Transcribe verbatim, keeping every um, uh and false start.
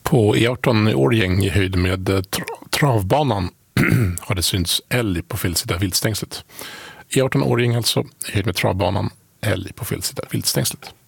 På E arton i Årjäng i höjd med tra- travbanan har det synts älg på fel sida viltstängslet. E arton Årjäng alltså i höjd med travbanan, älg på fel sida viltstängslet.